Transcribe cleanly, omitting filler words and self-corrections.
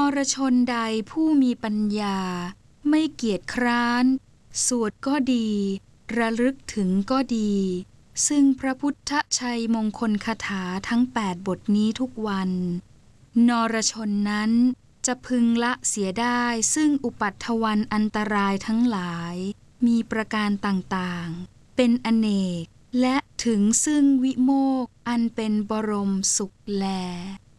รชนใดผู้มีปัญญาไม่เกียจคร้านสวดก็ดีระลึกถึงก็ดีซึ่งพระพุทธชัยมงคลคาถาทั้ง8 บทนี้ทุกวันนรชนนั้นจะพึงละเสียได้ซึ่งอุปัฏฐวันอันตรายทั้งหลายมีประการต่างๆเป็นอเนกและถึงซึ่งวิโมกข์อันเป็นบรมสุขแล